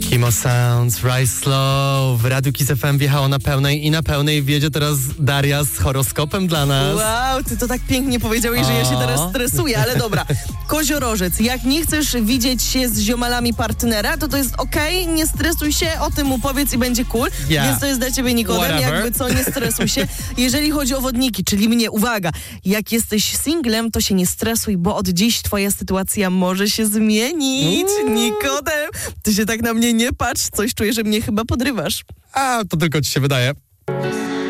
Kimo Sounds, Rise Slow. W Radiu Kiss FM wjechało na pełnej i na pełnej wjedzie teraz Daria z horoskopem dla nas. Wow, ty to tak pięknie powiedziałeś, że ja się teraz stresuję, ale dobra. Koziorożec, jak nie chcesz widzieć się z ziomalami partnera, to jest okej, nie stresuj się, o tym mu powiedz i będzie cool. Yeah. Więc to jest dla ciebie Nikodem, Whatever. jakby co, nie stresuj się. Jeżeli chodzi o wodniki, czyli mnie, uwaga, jak jesteś singlem, to się nie stresuj, bo od dziś twoja sytuacja może się zmienić. Nikodem, ty się tak na mnie nie patrz, coś czuję, że mnie chyba podrywasz. A, to tylko ci się wydaje.